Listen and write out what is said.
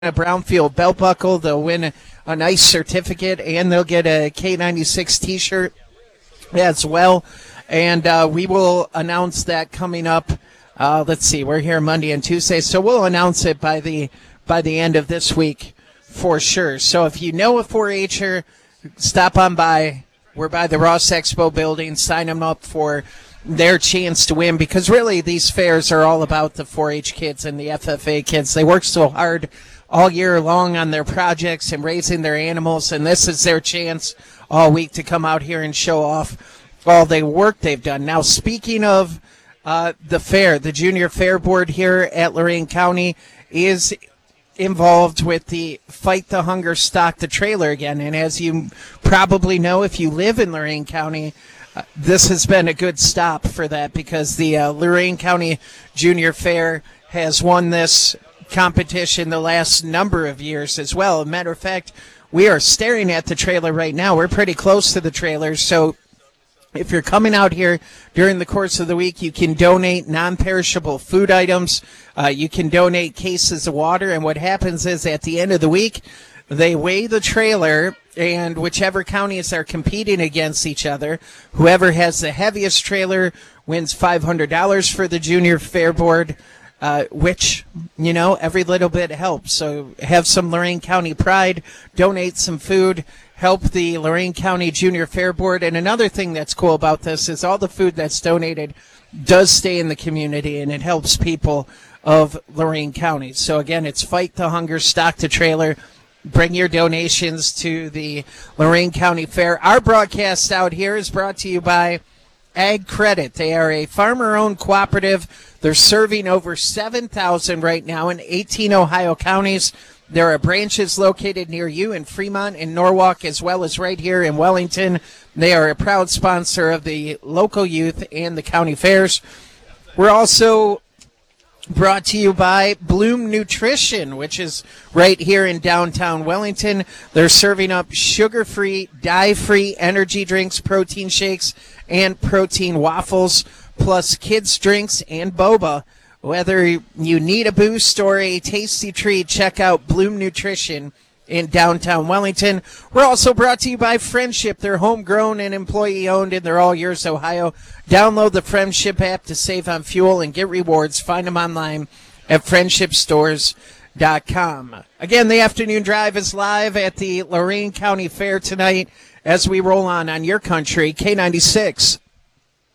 a Brownfield belt buckle. They'll win a nice certificate, and they'll get a K96 T-shirt as well. And we will announce that coming up. Let's see, we're here Monday and Tuesday, so we'll announce it by the end of this week for sure. So if you know a 4-H'er, stop on by. We're by the Ross Expo building. Sign them up for their chance to win, because really these fairs are all about the 4-H kids and the FFA kids. They work so hard all year long on their projects and raising their animals, and this is their chance all week to come out here and show off all the work they've done. Now, speaking of the fair, the Junior Fair Board here at Lorain County is involved with the Fight the Hunger, Stock the Trailer again. And as you probably know, if you live in Lorain County, this has been a good stop for that, because the Lorain County Junior Fair has won this competition the last number of years as well. As a matter of fact, we are staring at the trailer right now. We're pretty close to the trailer, so if you're coming out here during the course of the week, you can donate non-perishable food items. You can donate cases of water, and what happens is at the end of the week, they weigh the trailer, and whichever counties are competing against each other, whoever has the heaviest trailer wins $500 for the Junior Fair Board, which, you know, every little bit helps. So have some Lorain County pride, donate some food, help the Lorain County Junior Fair Board. And another thing that's cool about this is all the food that's donated does stay in the community, and it helps people of Lorain County. So again, it's Fight the Hunger, Stock the Trailer. Bring your donations to the Lorain County Fair. Our broadcast out here is brought to you by Ag Credit. They are a farmer-owned cooperative. They're serving over 7,000 right now in 18 Ohio counties. There are branches located near you in Fremont and Norwalk, as well as right here in Wellington. They are a proud sponsor of the local youth and the county fairs. We're also brought to you by Bloom Nutrition, which is right here in downtown Wellington. They're serving up sugar-free, dye-free energy drinks, protein shakes, and protein waffles, plus kids' drinks and boba. Whether you need a boost or a tasty treat, check out Bloom Nutrition in downtown Wellington. We're also brought to you by Friendship. They're homegrown and employee-owned, and they're all yours, Ohio. Download the Friendship app to save on fuel and get rewards. Find them online at friendshipstores.com. Again, the afternoon drive is live at the Lorain County Fair tonight as we roll on your country, K96.